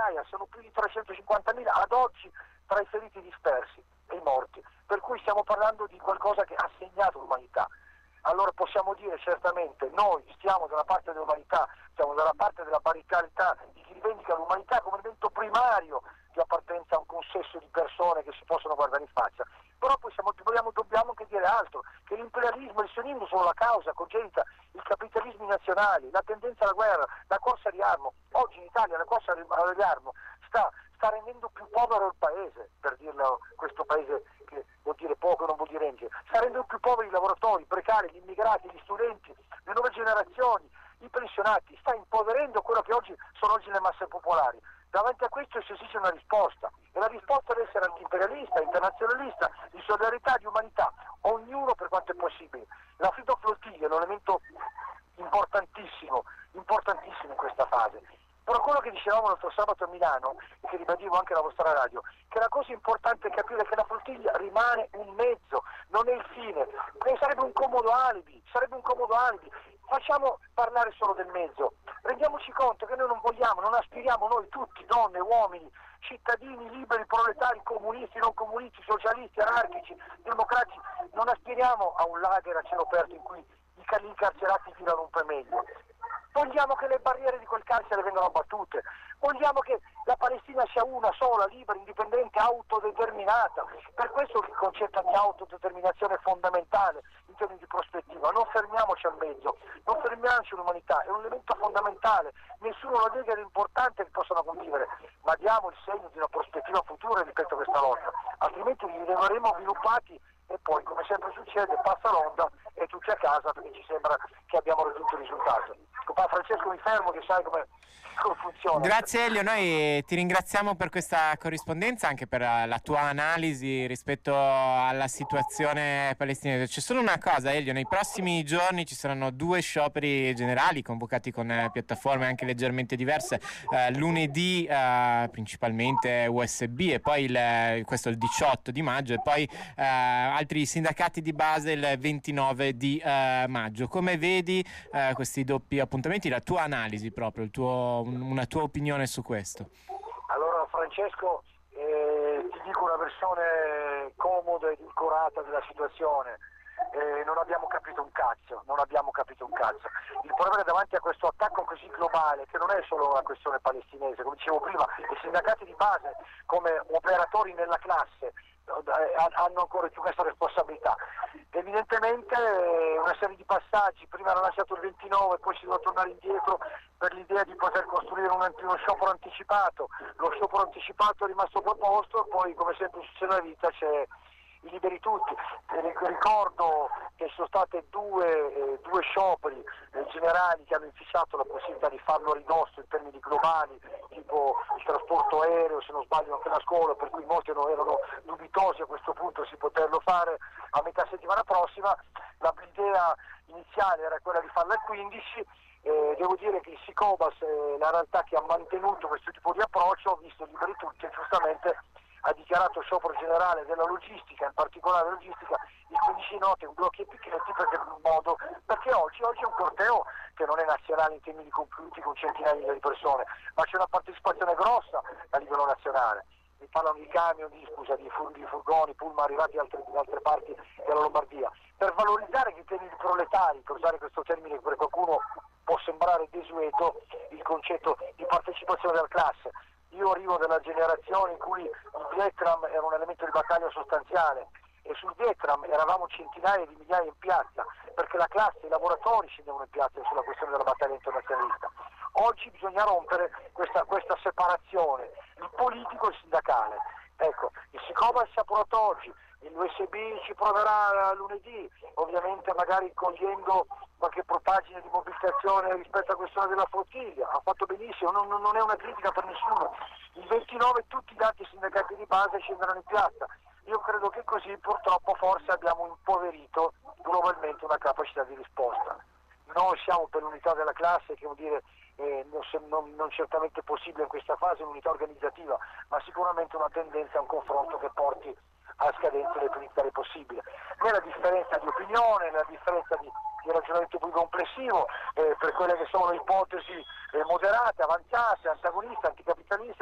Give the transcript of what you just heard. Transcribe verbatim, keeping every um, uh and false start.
migliaia, sono più di trecentocinquantamila ad oggi tra i feriti dispersi e i morti, per cui stiamo parlando di qualcosa che ha segnato l'umanità. Allora possiamo dire certamente noi stiamo dalla parte dell'umanità, stiamo dalla parte della parità di chi rivendica l'umanità come elemento primario di appartenenza a un consesso di persone che si possono guardare in faccia, però poi siamo, dobbiamo, dobbiamo anche dire altro, che l'imperialismo e il sionismo sono la causa congenita, i capitalismi nazionali, la tendenza alla guerra, la corsa di armo. Oggi in Italia la corsa di armo sta, sta rendendo più povero il paese, per dirlo, questo paese che vuol dire poco, non vuol dire niente, sta rendendo più poveri i lavoratori, i precari, gli immigrati, gli studenti, le nuove generazioni, i pensionati, sta impoverendo quello che oggi sono oggi le masse popolari. Davanti a questo si esige una risposta, e la risposta deve essere antiimperialista, internazionalista, di solidarietà, di umanità, ognuno per quanto è possibile. La Freedom Flotilla è un elemento importantissimo, importantissimo in questa fase. Però quello che dicevamo l'altro sabato a Milano, e che ribadivo anche alla vostra radio, che la cosa importante è capire che la flottiglia rimane un mezzo, non è il fine, perché sarebbe un comodo alibi, sarebbe un comodo alibi. Facciamo parlare solo del mezzo, rendiamoci conto che noi non vogliamo, non aspiriamo noi tutti, donne, uomini, cittadini liberi, proletari, comunisti, non comunisti, socialisti, anarchici, democratici, non aspiriamo a un lager a cielo aperto in cui i carcerati tirano un po' meglio. Vogliamo che le barriere di quel carcere vengano abbattute, vogliamo che la Palestina sia una sola, libera, indipendente, autodeterminata. Per questo il concetto di autodeterminazione è fondamentale in termini di prospettiva. Non fermiamoci al mezzo, non fermiamoci all'umanità, è un elemento fondamentale, nessuno lo nega, è importante che possano convivere, ma diamo il segno di una prospettiva futura rispetto a questa lotta, altrimenti li rimarremo sviluppati e poi, come sempre succede, passa l'onda e tutti a casa perché ci sembra che abbiamo raggiunto il risultato. Qua Francesco mi fermo, che sai come, come funziona. Grazie Elio, noi ti ringraziamo per questa corrispondenza, anche per la tua analisi rispetto alla situazione palestinese. C'è solo una cosa Elio, nei prossimi giorni ci saranno due scioperi generali convocati con eh, piattaforme anche leggermente diverse, eh, lunedì eh, principalmente U S B e poi il, questo è il diciotto di maggio e poi eh, altri sindacati di base il ventinove di eh, maggio. Come vedi eh, questi doppi appuntamenti, la tua analisi proprio, il tuo, una tua opinione su questo? Allora Francesco, eh, ti dico una versione comoda ed edulcorata della situazione. Eh, non abbiamo capito un cazzo, non abbiamo capito un cazzo. Il problema è davanti a questo attacco così globale, che non è solo una questione palestinese, come dicevo prima, i sindacati di base come operatori nella classe hanno ancora più questa responsabilità. Evidentemente una serie di passaggi, prima era lasciato il ventinove, poi si doveva tornare indietro per l'idea di poter costruire un, uno sciopero anticipato. Lo sciopero anticipato è rimasto proposto e poi, come sempre succede nella vita, c'è i liberi tutti. Ricordo che sono state due, eh, due scioperi eh, generali che hanno infissato la possibilità di farlo a ridosso in termini globali, tipo il trasporto aereo, se non sbaglio anche la scuola, per cui molti erano dubitosi a questo punto si poterlo fare a metà settimana prossima. La, l'idea iniziale era quella di farla il quindici. Eh, devo dire che il Sicobas è la realtà che ha mantenuto questo tipo di approccio, visto liberi tutti, e giustamente ha dichiarato sciopero generale della logistica, in particolare logistica, il quindici notte, un blocchi e picchetti, perché, in modo, perché oggi, oggi è un corteo che non è nazionale in termini compiuti con centinaia di persone, ma c'è una partecipazione grossa a livello nazionale. Mi parlano di camion, di, scusa, di, fur, di furgoni, pullman arrivati da altre, da altre parti della Lombardia, per valorizzare i temi proletari, per usare questo termine che per qualcuno può sembrare desueto, il concetto di partecipazione della classe. Io arrivo dalla generazione in cui il Vietnam era un elemento di battaglia sostanziale e sul Vietnam eravamo centinaia di migliaia in piazza perché la classe, i lavoratori scendevano in piazza sulla questione della battaglia internazionalista. Oggi bisogna rompere questa, questa separazione, il politico e il sindacale. Ecco, il Sicobas si è approvato oggi, l'U S B ci proverà lunedì, ovviamente magari cogliendo qualche propagine di mobilitazione rispetto a questione della flottiglia. Ha fatto benissimo, non, non è una critica per nessuno. Il ventinove tutti gli altri sindacati di base scenderanno in piazza. Io credo che così purtroppo forse abbiamo impoverito globalmente una capacità di risposta. Noi siamo per l'unità della classe, che vuol dire eh, non, non, non certamente possibile in questa fase un'unità organizzativa, ma sicuramente una tendenza a un confronto che porti a scadenze le più unitarie possibili. Nella differenza di opinione, nella differenza di, di ragionamento più complessivo, eh, per quelle che sono le ipotesi eh, moderate, avanzate, antagoniste, anticapitaliste,